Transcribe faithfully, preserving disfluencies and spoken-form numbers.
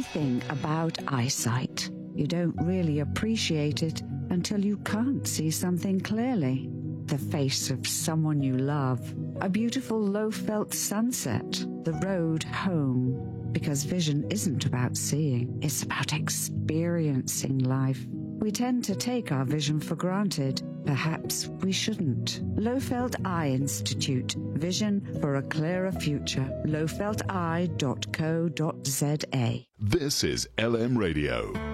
thing about eyesight. You don't really appreciate it until you can't see something clearly. The face of someone you love, a beautiful low-felt sunset, the road home. Because vision isn't about seeing, it's about experiencing life. We tend to take our vision for granted. Perhaps we shouldn't. Lowfelt Eye Institute. Vision for a clearer future. low felt eye dot co dot z a. This is L M Radio.